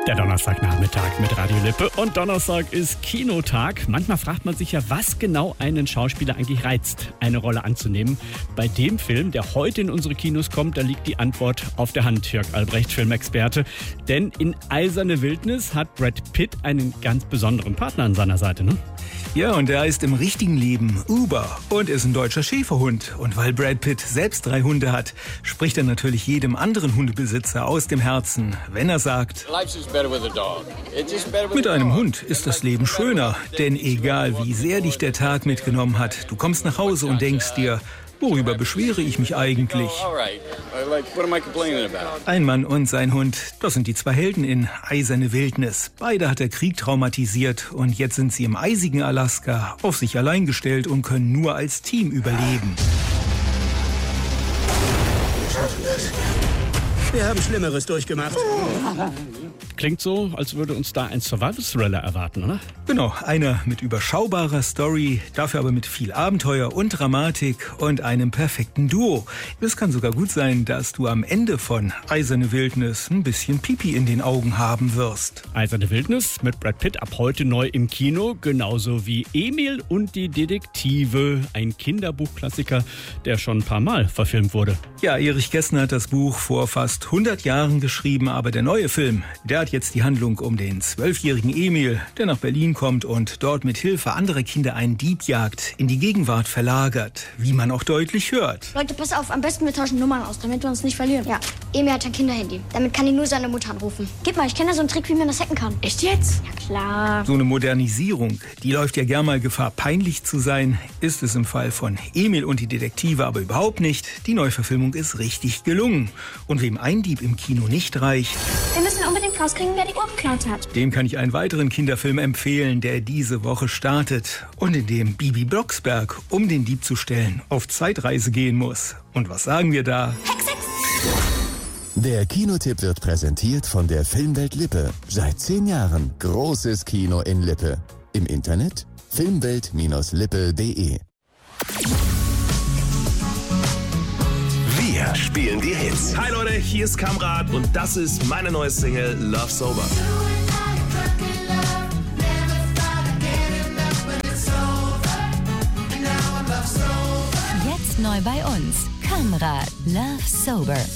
Der Donnerstagnachmittag mit Radio Lippe und Donnerstag ist Kinotag. Manchmal fragt man sich ja, was genau einen Schauspieler eigentlich reizt, eine Rolle anzunehmen. Bei dem Film, der heute in unsere Kinos kommt, da liegt die Antwort auf der Hand, Jörg Albrecht, Filmexperte. Denn in Eiserne Wildnis hat Brad Pitt einen ganz besonderen Partner an seiner Seite, ne? Ja, und er heißt im richtigen Leben Uber und ist ein deutscher Schäferhund. Und weil Brad Pitt selbst 3 Hunde hat, spricht er natürlich jedem anderen Hundebesitzer aus dem Herzen, wenn er sagt: Mit einem Hund ist das Leben schöner, denn egal wie sehr dich der Tag mitgenommen hat, du kommst nach Hause und denkst dir: Worüber beschwere ich mich eigentlich? Ein Mann und sein Hund, das sind die 2 Helden in Eiserne Wildnis. Beide hat der Krieg traumatisiert und jetzt sind sie im eisigen Alaska auf sich allein gestellt und können nur als Team überleben. Wir haben Schlimmeres durchgemacht. Klingt so, als würde uns da ein Survival-Thriller erwarten, oder? Genau, einer mit überschaubarer Story, dafür aber mit viel Abenteuer und Dramatik und einem perfekten Duo. Es kann sogar gut sein, dass du am Ende von Eiserne Wildnis ein bisschen Pipi in den Augen haben wirst. Eiserne Wildnis mit Brad Pitt ab heute neu im Kino, genauso wie Emil und die Detektive, ein Kinderbuchklassiker, der schon ein paar Mal verfilmt wurde. Ja, Erich Kästner hat das Buch vor fast 100 Jahren geschrieben, aber der neue Film, der hat jetzt die Handlung um den 12-jährigen Emil, der nach Berlin kommt und dort mit Hilfe anderer Kinder einen Dieb jagt, in die Gegenwart verlagert, wie man auch deutlich hört. Leute, pass auf, am besten wir tauschen Nummern aus, damit wir uns nicht verlieren. Ja, Emil hat ein Kinderhandy. Damit kann ihn nur seine Mutter anrufen. Gib mal, ich kenne da so einen Trick, wie man das hacken kann. Echt jetzt? Ja, klar. So eine Modernisierung, die läuft ja gern mal Gefahr, peinlich zu sein, ist es im Fall von Emil und die Detektive aber überhaupt nicht. Die Neuverfilmung ist richtig gelungen. Und wem ein Dieb im Kino nicht reicht, Wir müssen unbedingt rauskriegen, wer die Uhr geklaut hat. dem kann ich einen weiteren Kinderfilm empfehlen, der diese Woche startet und in dem Bibi Blocksberg, um den Dieb zu stellen, auf Zeitreise gehen muss. Und was sagen wir da? Der Kinotipp wird präsentiert von der Filmwelt Lippe. Seit 10 Jahren großes Kino in Lippe. Im Internet filmwelt-lippe.de. Wir spielen die Hits. Hi Leute, hier ist Kamrat und das ist meine neue Single Love Sober. Jetzt neu bei uns. Kamrat Love Sober.